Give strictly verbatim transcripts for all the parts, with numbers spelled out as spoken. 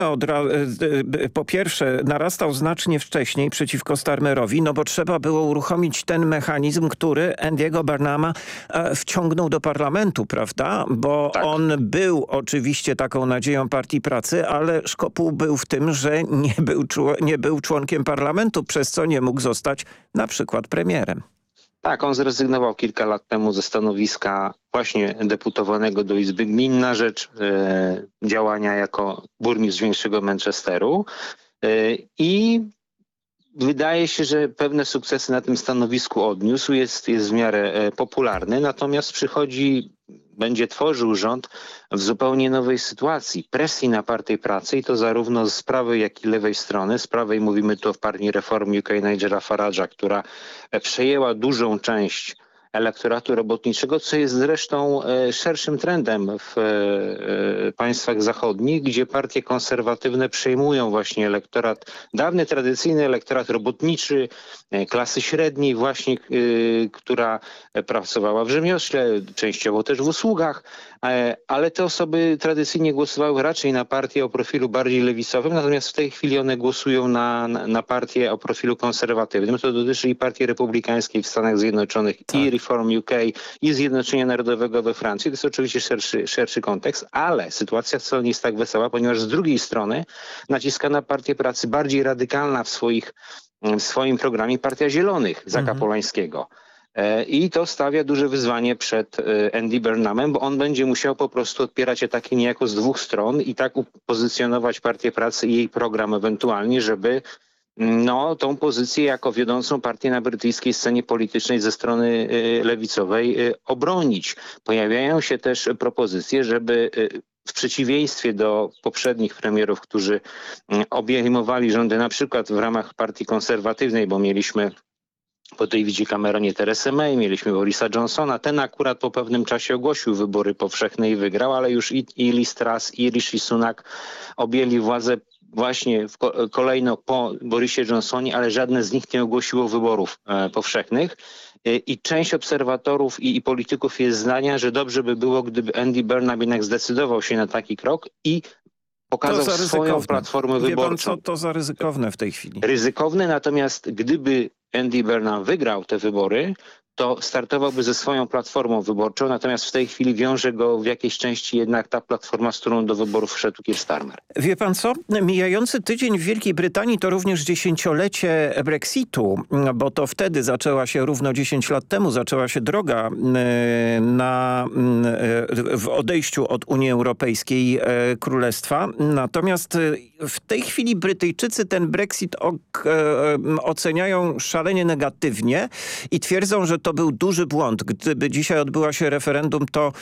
Od ra- po pierwsze narastał znacznie wcześniej przeciwko Starmerowi, no bo trzeba było uruchomić ten mechanizm, który Andy'ego Burnhama e, wciągnął do parlamentu, prawda? Bo Tak. on był oczywiście taką nadzieją Partii Pracy, ale szkopuł był w tym, że nie był, czło- nie był członkiem parlamentu, przez co nie mógł zostać na przykład premierem. Tak, on zrezygnował kilka lat temu ze stanowiska właśnie deputowanego do Izby Gmin na rzecz e, działania jako burmistrz większego Manchesteru e, i wydaje się, że pewne sukcesy na tym stanowisku odniósł, jest, jest w miarę e, popularny, natomiast przychodzi, będzie tworzył rząd w zupełnie nowej sytuacji. Presji na Partię Pracy i to zarówno z prawej, jak i lewej strony. Z prawej mówimy tu o partii Reform U K Nigela Farage'a, która e, przejęła dużą część elektoratu robotniczego, co jest zresztą e, szerszym trendem w e, e, państwach zachodnich, gdzie partie konserwatywne przejmują właśnie elektorat, dawny tradycyjny elektorat robotniczy, e, klasy średniej właśnie, e, która pracowała w rzemiośle, częściowo też w usługach, e, ale te osoby tradycyjnie głosowały raczej na partie o profilu bardziej lewicowym, natomiast w tej chwili one głosują na, na, na partie o profilu konserwatywnym. To dotyczy i Partii Republikańskiej w Stanach Zjednoczonych, Tak. i Reform U K, i Zjednoczenia Narodowego we Francji. To jest oczywiście szerszy, szerszy kontekst, ale sytuacja wcale nie jest tak wesoła, ponieważ z drugiej strony naciska na Partię Pracy bardziej radykalna w, swoich, w swoim programie Partia Zielonych Zaka Mhm. Polańskiego. E, I to stawia duże wyzwanie przed e, Andy Burnhamem, bo on będzie musiał po prostu odpierać ataki niejako z dwóch stron i tak upozycjonować Partię Pracy i jej program ewentualnie, żeby no, tą pozycję jako wiodącą partię na brytyjskiej scenie politycznej ze strony y, lewicowej y, obronić. Pojawiają się też propozycje, żeby y, w przeciwieństwie do poprzednich premierów, którzy y, obejmowali rządy na przykład w ramach partii konserwatywnej, bo mieliśmy po Davidzie Cameronie Teresę May, mieliśmy Borisa Johnsona. Ten akurat po pewnym czasie ogłosił wybory powszechne i wygrał, ale już i, i Liz Truss, i Rishi Sunak objęli władzę właśnie w ko- kolejno po Borisie Johnsonie, ale żadne z nich nie ogłosiło wyborów e, powszechnych. E, I część obserwatorów i, i polityków jest zdania, że dobrze by było, gdyby Andy Burnham jednak zdecydował się na taki krok i pokazał za swoją ryzykowne. platformę Wie pan wyborczą. co, to za ryzykowne w tej chwili. Ryzykowne, natomiast gdyby Andy Burnham wygrał te wybory, to startowałby ze swoją platformą wyborczą, natomiast w tej chwili wiąże go w jakiejś części jednak ta platforma, z którą do wyborów wszedł Keir Starmer. Wie pan co? Mijający tydzień w Wielkiej Brytanii to również dziesięciolecie Brexitu, bo to wtedy zaczęła się, równo dziesięć lat temu, zaczęła się droga na, w odejściu od Unii Europejskiej Królestwa. Natomiast w tej chwili Brytyjczycy ten Brexit ok, oceniają szalenie negatywnie i twierdzą, że to był duży błąd. Gdyby dzisiaj odbyła się referendum, to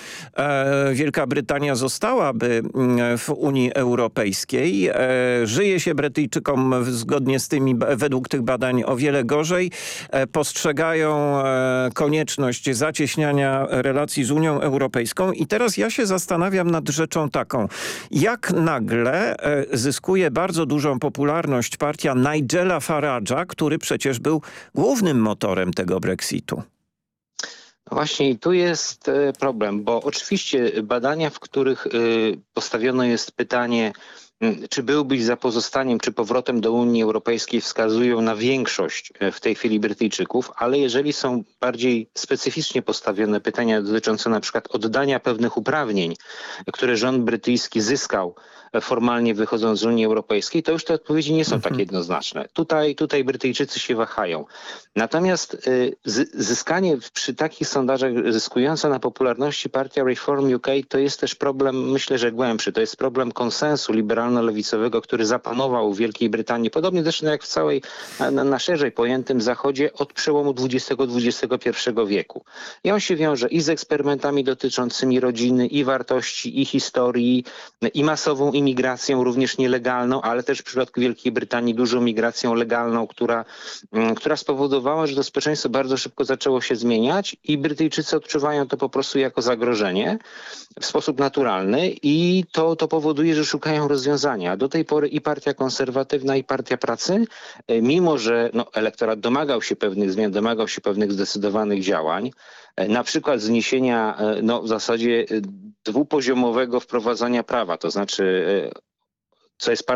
e, Wielka Brytania zostałaby w Unii Europejskiej. E, żyje się Brytyjczykom zgodnie z tymi, według tych badań o wiele gorzej. E, postrzegają e, konieczność zacieśniania relacji z Unią Europejską i teraz ja się zastanawiam nad rzeczą taką. Jak nagle e, zyskuje bardzo dużą popularność partia Nigela Farage'a, który przecież był głównym motorem tego Brexitu? Właśnie i tu jest problem, bo oczywiście badania, w których postawiono jest pytanie, czy byłbyś za pozostaniem, czy powrotem do Unii Europejskiej, wskazują na większość w tej chwili Brytyjczyków, ale jeżeli są bardziej specyficznie postawione pytania dotyczące na przykład oddania pewnych uprawnień, które rząd brytyjski zyskał formalnie wychodząc z Unii Europejskiej, to już te odpowiedzi nie są mhm. tak jednoznaczne. Tutaj, tutaj Brytyjczycy się wahają. Natomiast y, z, zyskanie przy takich sondażach zyskująca na popularności partia Reform U K to jest też problem, myślę, że głębszy. To jest problem konsensu liberalno-lewicowego, który zapanował w Wielkiej Brytanii, podobnie zresztą jak w całej, na, na szerzej pojętym Zachodzie od przełomu dwudziestego do dwudziestego pierwszego wieku. I on się wiąże i z eksperymentami dotyczącymi rodziny, i wartości, i historii, i masową imigracją, również nielegalną, ale też w przypadku Wielkiej Brytanii dużą migracją legalną, która, która spowodowała, że to społeczeństwo bardzo szybko zaczęło się zmieniać i Brytyjczycy odczuwają to po prostu jako zagrożenie w sposób naturalny i to, to powoduje, że szukają rozwiązania. Do tej pory i Partia Konserwatywna, i Partia Pracy, mimo że no, elektorat domagał się pewnych zmian, domagał się pewnych zdecydowanych działań, na przykład zniesienia no, w zasadzie dwupoziomowego wprowadzania prawa, to znaczy co jest